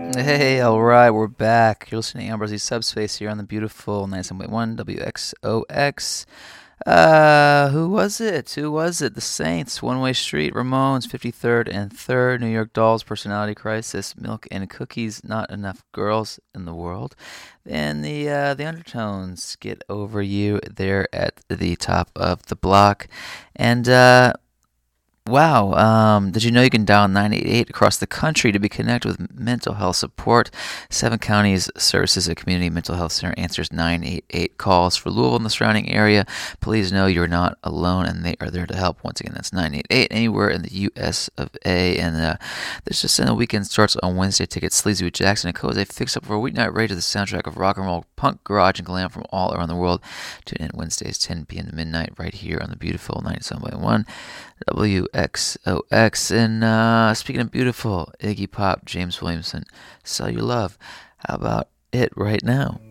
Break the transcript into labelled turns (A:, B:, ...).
A: Hey, all right, we're back. You're listening to Ambrosie Subspace here on the beautiful 97.1 WXOX. Who was it? Who was it? The Saints, One Way Street, Ramones, 53rd and 3rd, New York Dolls, Personality Crisis, Milk and Cookies, Not Enough Girls in the World, and the Undertones, Get Over You, there at the top of the block. And wow. Did you know you can dial 988 across the country to be connected with mental health support? Seven Counties Services, a community mental health center, answers 988 calls for Louisville and the surrounding area. Please know you're not alone, and they are there to help. Once again, that's 988 anywhere in the U.S. of A. And this just in the weekend starts on Wednesday. Tickets Sleazy with Jackson and Co. They fix up for a weeknight rate to the soundtrack of rock and roll, punk, garage, and glam from all around the world. Tune in Wednesdays, 10 p.m. to midnight, right here on the beautiful 97.1 WXOX. And speaking of beautiful, Iggy Pop, James Williamson, Sell Your Love. How about it right now?